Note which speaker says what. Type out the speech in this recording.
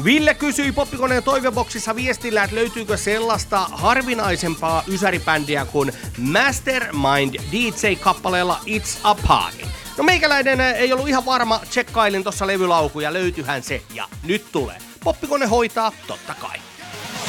Speaker 1: Ville kysyi Poppikoneen toiveboksissa viestillä, että löytyykö sellaista harvinaisempaa ysäribändiä kuin Mastermind DJ-kappaleella It's a Party. No meikäläinen ei ollut ihan varma, tsekkailin tossa levylaukuja, löytyyhän se ja nyt tulee. Poppikone hoitaa totta kai.